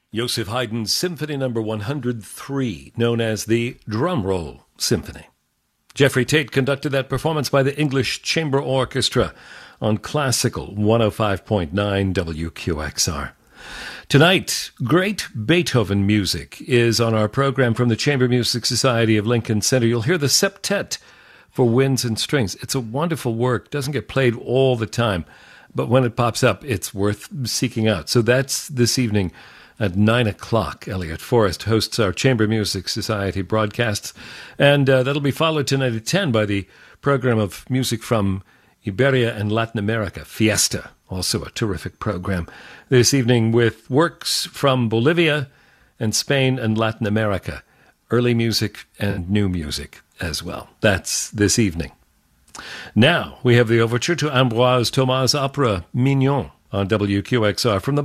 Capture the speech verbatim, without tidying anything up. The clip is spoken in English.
Joseph Haydn's Symphony Number one hundred three, known as the Drum Roll Symphony. Jeffrey Tate conducted that performance by the English Chamber Orchestra on Classical one oh five point nine W Q X R. Tonight, great Beethoven music is on our program from the Chamber Music Society of Lincoln Center. You'll hear the Septet for Winds and Strings. It's a wonderful work. Doesn't get played all the time, but when it pops up, it's worth seeking out. So that's this evening at nine o'clock. Elliot Forrest hosts our Chamber Music Society broadcasts, and uh, that'll be followed tonight at ten by the program of music from Iberia and Latin America, Fiesta, also a terrific program this evening with works from Bolivia and Spain and Latin America, early music and new music as well. That's this evening. Now we have the overture to Ambroise Thomas' opera Mignon on W Q X R from the